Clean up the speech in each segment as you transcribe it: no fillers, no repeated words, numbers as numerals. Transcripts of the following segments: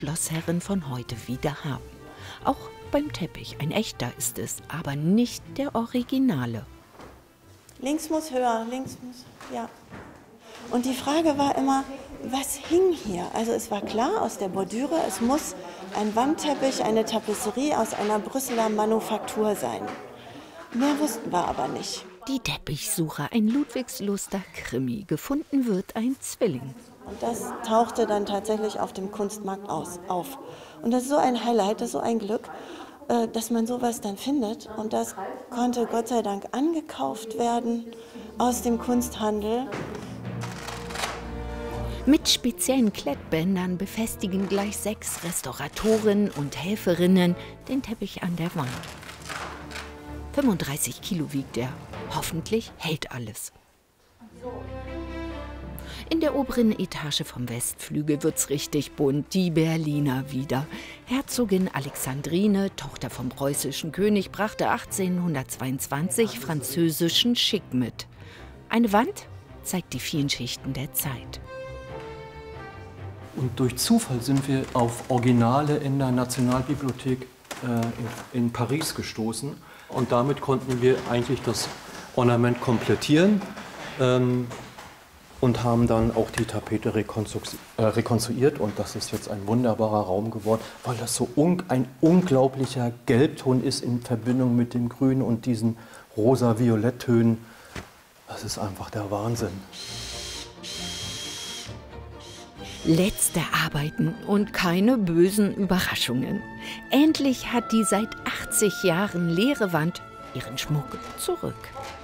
Schlossherren von heute wieder haben. Auch beim Teppich, ein echter ist es, aber nicht der Originale. Links muss höher, links muss, ja. Und die Frage war immer, was hing hier? Also es war klar aus der Bordüre, es muss ein Wandteppich, eine Tapisserie aus einer Brüsseler Manufaktur sein. Mehr wussten wir aber nicht. Die Teppichsucher, ein Ludwigsluster Krimi. Gefunden wird ein Zwilling. Und das tauchte dann tatsächlich auf dem Kunstmarkt auf. Und das ist so ein Highlight, das ist so ein Glück, dass man sowas dann findet. Und das konnte Gott sei Dank angekauft werden aus dem Kunsthandel. Mit speziellen Klettbändern befestigen gleich 6 Restauratoren und Helferinnen den Teppich an der Wand. 35 Kilo wiegt er. Hoffentlich hält alles. In der oberen Etage vom Westflügel wird's richtig bunt. Die Berliner wieder. Herzogin Alexandrine, Tochter vom preußischen König, brachte 1822 französischen Schick mit. Eine Wand zeigt die vielen Schichten der Zeit. Und durch Zufall sind wir auf Originale in der Nationalbibliothek in Paris gestoßen. Und damit konnten wir eigentlich das Ornament komplettieren und haben dann auch die Tapete rekonstruiert. Und das ist jetzt ein wunderbarer Raum geworden, weil das so ein unglaublicher Gelbton ist in Verbindung mit dem Grün und diesen rosa-violett-Tönen. Das ist einfach der Wahnsinn. Letzte Arbeiten und keine bösen Überraschungen. Endlich hat die seit 80 Jahren leere Wand ihren Schmuck zurück.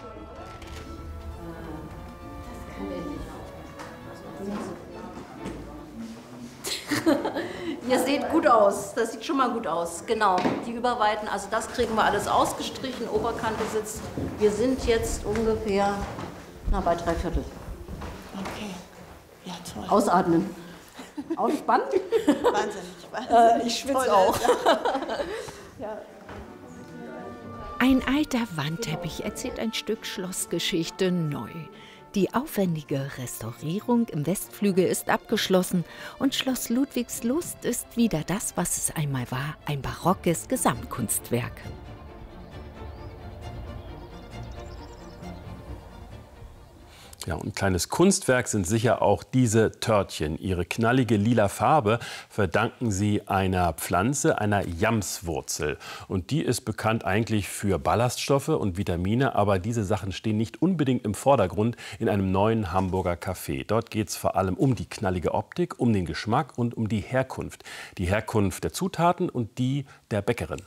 Ihr seht gut aus, das sieht schon mal gut aus. Genau, die Überweiten, also das kriegen wir alles ausgestrichen, Oberkante sitzt. Wir sind jetzt ungefähr bei 3/4. Okay, ja toll. Ausatmen. Ausspannen. Wahnsinnig. Ich schwitze auch. Ja. Ein alter Wandteppich erzählt ein Stück Schlossgeschichte neu. Die aufwendige Restaurierung im Westflügel ist abgeschlossen und Schloss Ludwigslust ist wieder das, was es einmal war, ein barockes Gesamtkunstwerk. Ja, und ein kleines Kunstwerk sind sicher auch diese Törtchen. Ihre knallige lila Farbe verdanken sie einer Pflanze, einer Jamswurzel. Und die ist bekannt eigentlich für Ballaststoffe und Vitamine, aber diese Sachen stehen nicht unbedingt im Vordergrund in einem neuen Hamburger Café. Dort geht es vor allem um die knallige Optik, um den Geschmack und um die Herkunft. Die Herkunft der Zutaten und die der Bäckerin.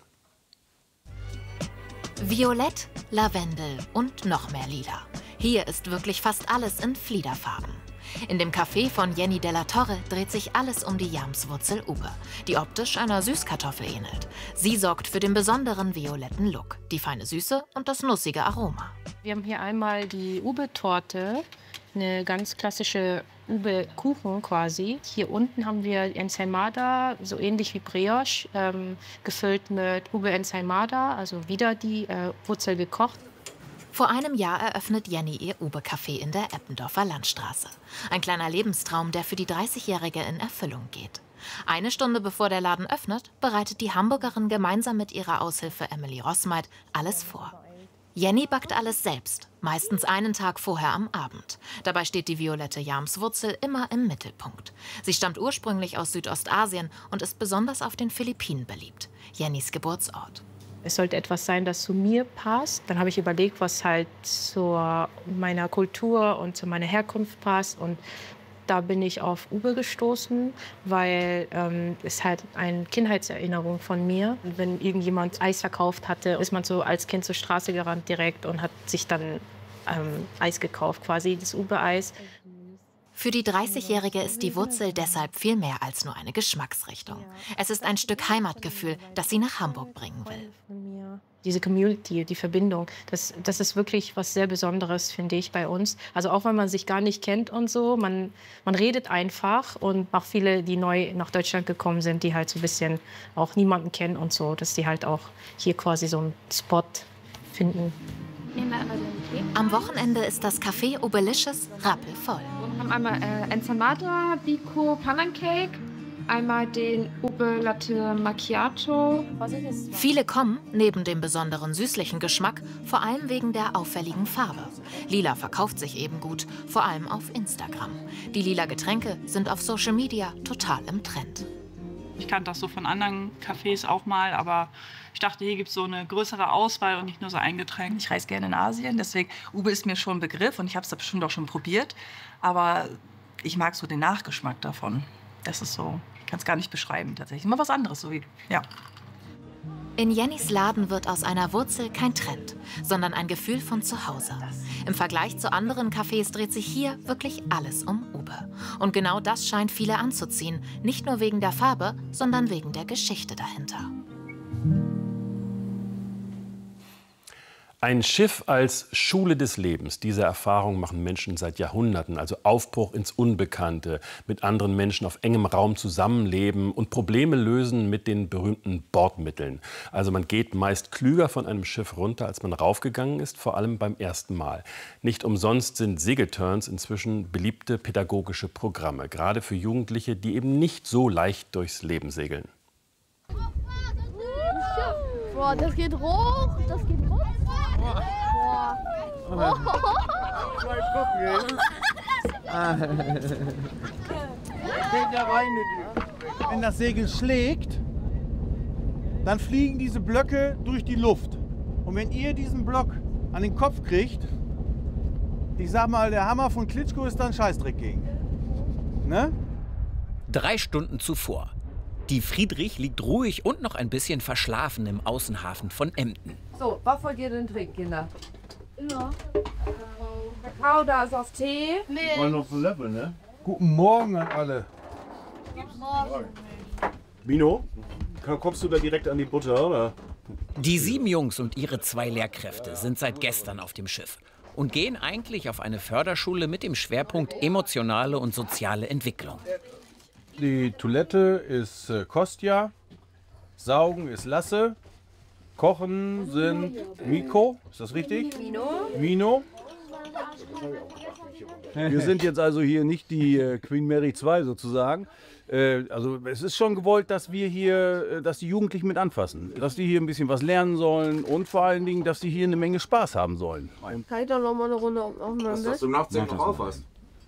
Violett, Lavendel und noch mehr Lila. Hier ist wirklich fast alles in Fliederfarben. In dem Café von Jenny Della Torre dreht sich alles um die Jamswurzel Ube, die optisch einer Süßkartoffel ähnelt. Sie sorgt für den besonderen violetten Look, die feine Süße und das nussige Aroma. Wir haben hier einmal die Ube-Torte, eine ganz klassische Ube-Kuchen quasi. Hier unten haben wir Ensaimada, so ähnlich wie Brioche, gefüllt mit Ube-Ensaimada, also wieder die Wurzel gekocht. Vor einem Jahr eröffnet Jenny ihr Ube-Café in der Eppendorfer Landstraße. Ein kleiner Lebenstraum, der für die 30-Jährige in Erfüllung geht. Eine Stunde bevor der Laden öffnet, bereitet die Hamburgerin gemeinsam mit ihrer Aushilfe Emily Rossmeit alles vor. Jenny backt alles selbst, meistens einen Tag vorher am Abend. Dabei steht die violette Jamswurzel immer im Mittelpunkt. Sie stammt ursprünglich aus Südostasien und ist besonders auf den Philippinen beliebt, Jennys Geburtsort. Es sollte etwas sein, das zu mir passt. Dann habe ich überlegt, was halt zu meiner Kultur und zu meiner Herkunft passt. Und da bin ich auf Ube gestoßen, weil es halt eine Kindheitserinnerung von mir. Wenn irgendjemand Eis verkauft hatte, ist man so als Kind zur Straße gerannt direkt und hat sich dann Eis gekauft, quasi das Ube-Eis. Für die 30-Jährige ist die Wurzel deshalb viel mehr als nur eine Geschmacksrichtung. Es ist ein Stück Heimatgefühl, das sie nach Hamburg bringen will. Diese Community, die Verbindung, das ist wirklich was sehr Besonderes, finde ich, bei uns. Also auch wenn man sich gar nicht kennt und so, man redet einfach. Und auch viele, die neu nach Deutschland gekommen sind, die halt so ein bisschen auch niemanden kennen und so, dass die halt auch hier quasi so einen Spot finden. Am Wochenende ist das Café Ubelicious rappelvoll. Wir haben einmal Ensaimada, Biko, Pancake Einmal den Ube Latte Macchiato. Viele kommen, neben dem besonderen süßlichen Geschmack, vor allem wegen der auffälligen Farbe. Lila verkauft sich eben gut, vor allem auf Instagram. Die lila Getränke sind auf Social Media total im Trend. Ich kannte das so von anderen Cafés auch mal, aber ich dachte, hier gibt es so eine größere Auswahl und nicht nur so ein Getränk. Ich reise gerne in Asien, deswegen Ube ist mir schon ein Begriff und ich habe es da bestimmt auch schon probiert. Aber ich mag so den Nachgeschmack davon. Das ist so, ich kann es gar nicht beschreiben tatsächlich. Immer was anderes, so wie, ja. In Jennys Laden wird aus einer Wurzel kein Trend, sondern ein Gefühl von Zuhause. Im Vergleich zu anderen Cafés dreht sich hier wirklich alles um Ube. Und genau das scheint viele anzuziehen. Nicht nur wegen der Farbe, sondern wegen der Geschichte dahinter. Ein Schiff als Schule des Lebens. Diese Erfahrung machen Menschen seit Jahrhunderten. Also Aufbruch ins Unbekannte, mit anderen Menschen auf engem Raum zusammenleben und Probleme lösen mit den berühmten Bordmitteln. Also man geht meist klüger von einem Schiff runter, als man raufgegangen ist, vor allem beim ersten Mal. Nicht umsonst sind Segelturns inzwischen beliebte pädagogische Programme, gerade für Jugendliche, die eben nicht so leicht durchs Leben segeln. Boah, das geht hoch, das geht hoch. Boah. Mal gucken, Geht ja rein. Wenn das Segel schlägt, dann fliegen diese Blöcke durch die Luft. Und wenn ihr diesen Block an den Kopf kriegt, ich sag mal, der Hammer von Klitschko ist da ein Scheißdreck gegen. Ne? 3 Stunden zuvor. Die Friedrich liegt ruhig und noch ein bisschen verschlafen im Außenhafen von Emden. So, was wollt ihr denn trinken, Kinder? Ja. Kakao, da ist auf Tee. Wollen noch so Level, ne? Guten Morgen an alle. Guten Morgen. Mino, kommst du da direkt an die Butter, oder? Die 7 Jungs und ihre 2 Lehrkräfte sind seit gestern auf dem Schiff und gehen eigentlich auf eine Förderschule mit dem Schwerpunkt emotionale und soziale Entwicklung. Die Toilette ist Kostja, Saugen ist Lasse, Kochen sind Miko, ist das richtig? Mino. Wir sind jetzt also hier nicht die Queen Mary 2 sozusagen. Also es ist schon gewollt, dass wir hier, dass die Jugendlichen mit anfassen, dass die hier ein bisschen was lernen sollen und vor allen Dingen, dass die hier eine Menge Spaß haben sollen. Kann ich da noch mal eine Runde auf mein Bett? Dass du nachts noch drauf hast.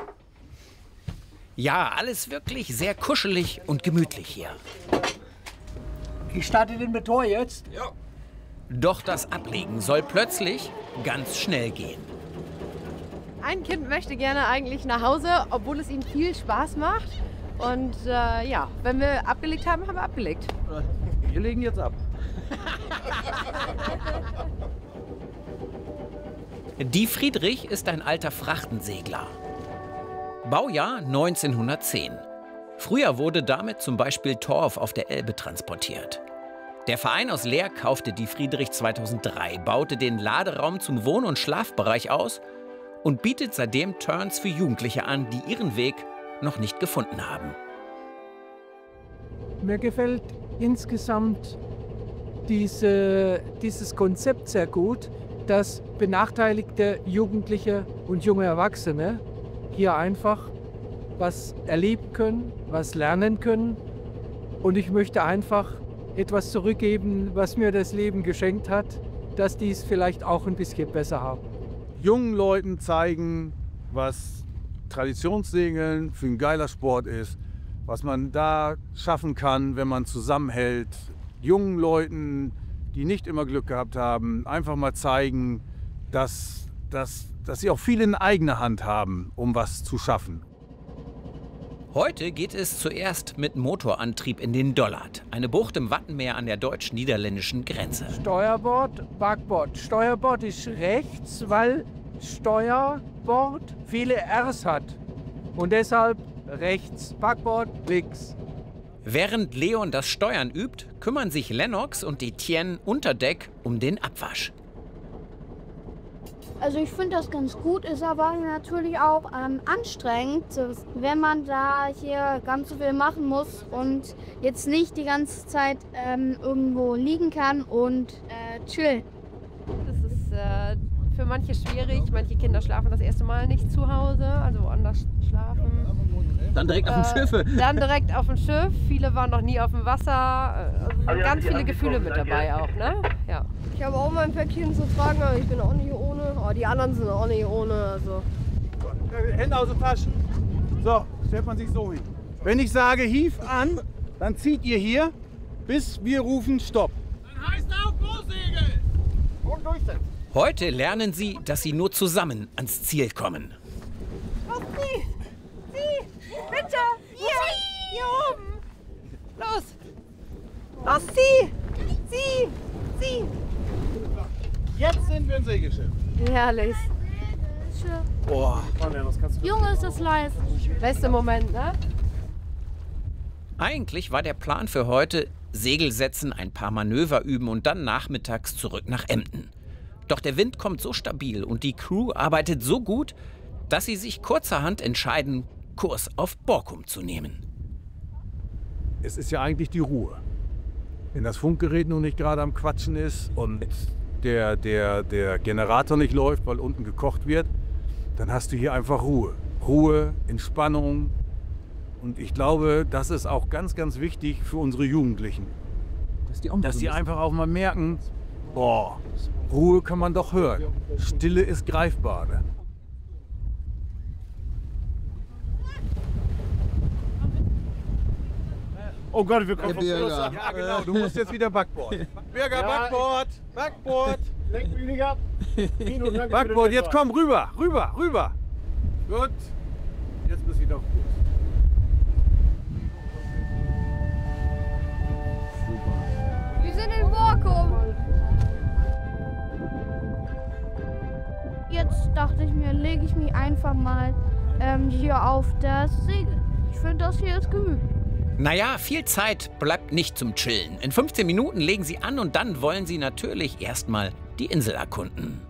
Ja, alles wirklich sehr kuschelig und gemütlich hier. Ich starte den Motor jetzt. Ja. Doch das Ablegen soll plötzlich ganz schnell gehen. Ein Kind möchte gerne eigentlich nach Hause, obwohl es ihm viel Spaß macht. Und ja, wenn wir abgelegt haben, haben wir abgelegt. Wir legen jetzt ab. Die Friedrich ist ein alter Frachtensegler. Baujahr 1910. Früher wurde damit zum Beispiel Torf auf der Elbe transportiert. Der Verein aus Leer kaufte die Friedrich 2003, baute den Laderaum zum Wohn- und Schlafbereich aus und bietet seitdem Turns für Jugendliche an, die ihren Weg noch nicht gefunden haben. Mir gefällt insgesamt dieses Konzept sehr gut, dass benachteiligte Jugendliche und junge Erwachsene hier einfach was erleben können, was lernen können. Und ich möchte einfach etwas zurückgeben, was mir das Leben geschenkt hat, dass die es vielleicht auch ein bisschen besser haben. Jungen Leuten zeigen, was Traditionssegeln für ein geiler Sport ist, was man da schaffen kann, wenn man zusammenhält. Jungen Leuten, die nicht immer Glück gehabt haben, einfach mal zeigen, dass sie auch viel in eigener Hand haben, um was zu schaffen. Heute geht es zuerst mit Motorantrieb in den Dollard, eine Bucht im Wattenmeer an der deutsch-niederländischen Grenze. Steuerbord, Backbord. Steuerbord ist rechts, weil Steuerbord viele R's hat. Und deshalb rechts, Backbord links. Während Leon das Steuern übt, kümmern sich Lennox und Etienne unter Deck um den Abwasch. Also ich finde das ganz gut, ist aber natürlich auch anstrengend, wenn man da hier ganz so viel machen muss und jetzt nicht die ganze Zeit irgendwo liegen kann und chillen. Das ist für manche schwierig. Manche Kinder schlafen das erste Mal nicht zu Hause, also woanders schlafen. Dann direkt auf dem Schiff? Dann direkt auf dem Schiff. Viele waren noch nie auf dem Wasser. Ganz viele Gefühle mit dabei auch, ne? Ja. Ich habe auch mein Päckchen zu tragen, aber ich bin auch nicht ohne. Oh, die anderen sind auch nicht ohne. Also. Hände aus den Taschen. So, stellt man sich so hin. Wenn ich sage, hief an, dann zieht ihr hier, bis wir rufen, stopp. Dann heißt auf Großsegel! Und durchsetzen. Heute lernen sie, dass sie nur zusammen ans Ziel kommen. Auf Sie! Sie! Bitte! Hier oben! Los! Los, Sie! Sie! Sie! Jetzt sind wir im Segelschiff. Herrlich. Boah. Junge, ist das leise. Beste Moment, ne? Eigentlich war der Plan für heute Segel setzen, ein paar Manöver üben und dann nachmittags zurück nach Emden. Doch der Wind kommt so stabil und die Crew arbeitet so gut, dass sie sich kurzerhand entscheiden, Kurs auf Borkum zu nehmen. Es ist ja eigentlich die Ruhe. Wenn das Funkgerät nun nicht gerade am Quatschen ist und der Generator nicht läuft, weil unten gekocht wird, dann hast du hier einfach Ruhe. Ruhe, Entspannung. Und ich glaube, das ist auch ganz, ganz wichtig für unsere Jugendlichen. Dass die einfach auch mal merken, boah, Ruhe kann man doch hören. Stille ist greifbar. Ne? Oh Gott, wir kommen vom Fluss ab. Ja, genau, du musst jetzt wieder Backbord. Birger, Backbord, Backbord. Lenk mich nicht ab. Backbord, jetzt komm, rüber. Gut, jetzt bist du wieder auf Kurs. Wir sind in Borkum. Jetzt dachte ich mir, lege ich mich einfach mal hier auf das Segel. Ich finde, das hier ist gemütlich. Naja, viel Zeit bleibt nicht zum Chillen. In 15 Minuten legen sie an und dann wollen sie natürlich erstmal die Insel erkunden.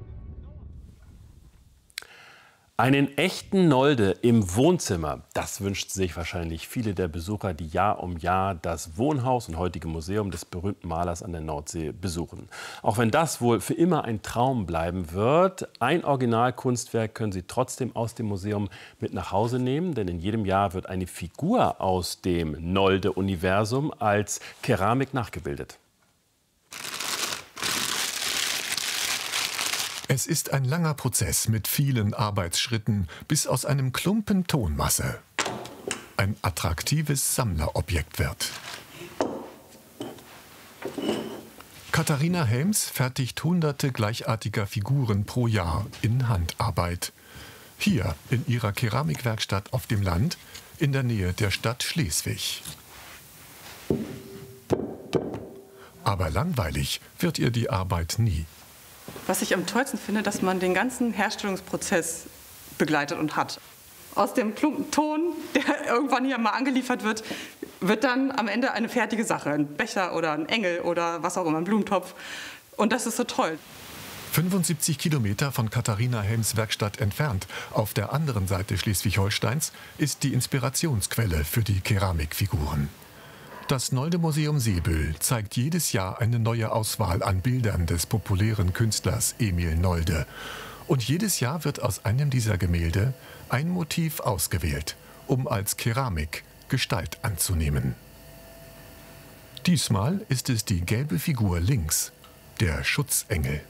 Einen echten Nolde im Wohnzimmer, das wünscht sich wahrscheinlich viele der Besucher, die Jahr um Jahr das Wohnhaus und heutige Museum des berühmten Malers an der Nordsee besuchen. Auch wenn das wohl für immer ein Traum bleiben wird, ein Originalkunstwerk können Sie trotzdem aus dem Museum mit nach Hause nehmen, denn in jedem Jahr wird eine Figur aus dem Nolde-Universum als Keramik nachgebildet. Es ist ein langer Prozess mit vielen Arbeitsschritten, bis aus einem Klumpen Tonmasse ein attraktives Sammlerobjekt wird. Katharina Helms fertigt hunderte gleichartiger Figuren pro Jahr in Handarbeit. Hier in ihrer Keramikwerkstatt auf dem Land, in der Nähe der Stadt Schleswig. Aber langweilig wird ihr die Arbeit nie. Was ich am tollsten finde, dass man den ganzen Herstellungsprozess begleitet und hat. Aus dem Klumpen Ton, der irgendwann hier mal angeliefert wird, wird dann am Ende eine fertige Sache. Ein Becher oder ein Engel oder was auch immer, ein Blumentopf. Und das ist so toll. 75 Kilometer von Katharina Helms Werkstatt entfernt, auf der anderen Seite Schleswig-Holsteins, ist die Inspirationsquelle für die Keramikfiguren. Das Nolde-Museum Seebüll zeigt jedes Jahr eine neue Auswahl an Bildern des populären Künstlers Emil Nolde. Und jedes Jahr wird aus einem dieser Gemälde ein Motiv ausgewählt, um als Keramik Gestalt anzunehmen. Diesmal ist es die gelbe Figur links, der Schutzengel.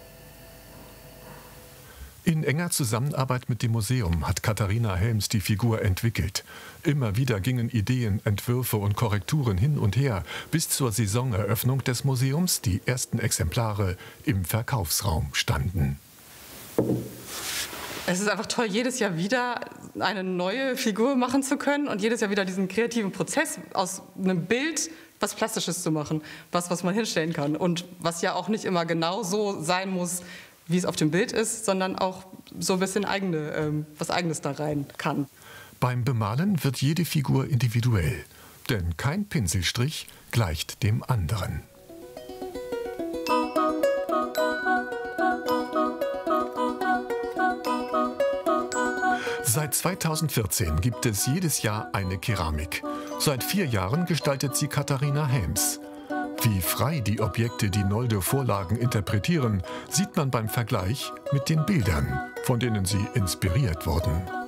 In enger Zusammenarbeit mit dem Museum hat Katharina Helms die Figur entwickelt. Immer wieder gingen Ideen, Entwürfe und Korrekturen hin und her, bis zur Saisoneröffnung des Museums die ersten Exemplare im Verkaufsraum standen. Es ist einfach toll, jedes Jahr wieder eine neue Figur machen zu können und jedes Jahr wieder diesen kreativen Prozess aus einem Bild was Plastisches zu machen, was man hinstellen kann und was ja auch nicht immer genau so sein muss, wie es auf dem Bild ist, sondern auch so ein bisschen was Eigenes da rein kann. Beim Bemalen wird jede Figur individuell, denn kein Pinselstrich gleicht dem anderen. Seit 2014 gibt es jedes Jahr eine Keramik. Seit 4 Jahren gestaltet sie Katharina Helms. Wie frei die Objekte die Nolde-Vorlagen interpretieren, sieht man beim Vergleich mit den Bildern, von denen sie inspiriert wurden.